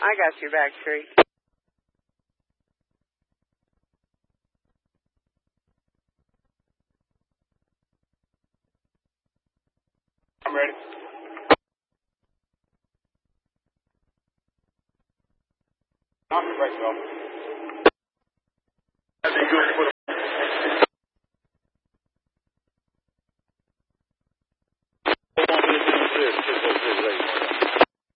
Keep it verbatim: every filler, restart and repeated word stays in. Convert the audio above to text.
I got your back, Tree. I'm ready. Knock the brakes off. That'd be good for the